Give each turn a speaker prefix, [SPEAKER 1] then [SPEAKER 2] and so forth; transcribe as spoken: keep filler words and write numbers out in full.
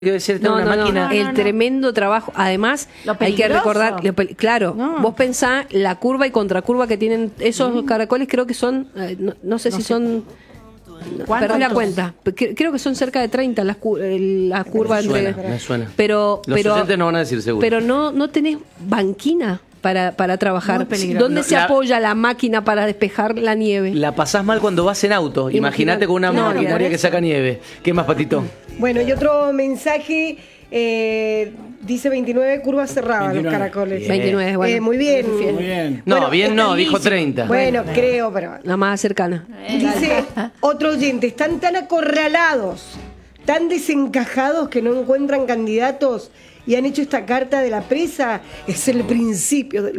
[SPEAKER 1] que ser
[SPEAKER 2] No,
[SPEAKER 1] una
[SPEAKER 2] no, no,
[SPEAKER 1] máquina.
[SPEAKER 2] no, el
[SPEAKER 3] no.
[SPEAKER 2] tremendo trabajo. Además,
[SPEAKER 3] Lo
[SPEAKER 2] hay que
[SPEAKER 3] peligroso.
[SPEAKER 2] recordar, lo pel- claro,
[SPEAKER 3] No.
[SPEAKER 2] vos pensás la curva y contracurva que tienen esos caracoles, creo que son, eh, no, no sé
[SPEAKER 3] No
[SPEAKER 2] si
[SPEAKER 3] sé.
[SPEAKER 2] son,
[SPEAKER 3] ¿Cuántos?
[SPEAKER 2] perdí la cuenta, Pe- cre- creo que son cerca de treinta las cu- el- la curva
[SPEAKER 1] Me suena,
[SPEAKER 2] entre,
[SPEAKER 1] me suena.
[SPEAKER 2] pero,
[SPEAKER 1] Los
[SPEAKER 2] pero,
[SPEAKER 1] oyentes no van a decir seguro.
[SPEAKER 2] pero no, no tenés banquina para, para trabajar.
[SPEAKER 3] Muy peligroso.
[SPEAKER 2] ¿Dónde
[SPEAKER 1] No,
[SPEAKER 2] se
[SPEAKER 1] la-
[SPEAKER 2] apoya la máquina para despejar la nieve?
[SPEAKER 1] La pasás mal cuando vas en auto.
[SPEAKER 2] Imagínate.
[SPEAKER 1] Imagínate con una
[SPEAKER 2] No,
[SPEAKER 1] maquinaria
[SPEAKER 2] olvidate.
[SPEAKER 1] que saca nieve. ¿Qué más, Patito?
[SPEAKER 4] Bueno, y otro mensaje, eh, dice veintinueve curvas cerradas los
[SPEAKER 5] veintinueve.
[SPEAKER 4] caracoles.
[SPEAKER 1] Bien.
[SPEAKER 2] veintinueve, bueno.
[SPEAKER 4] Eh, muy bien.
[SPEAKER 5] Muy bien.
[SPEAKER 1] No,
[SPEAKER 4] Bueno,
[SPEAKER 1] bien
[SPEAKER 4] es
[SPEAKER 1] no, dijo
[SPEAKER 4] lindísimo.
[SPEAKER 1] treinta.
[SPEAKER 4] Bueno, creo, pero...
[SPEAKER 2] La más cercana.
[SPEAKER 4] Dice otro oyente, están tan acorralados, tan desencajados que no encuentran candidatos y han hecho esta carta de la presa. Es el principio del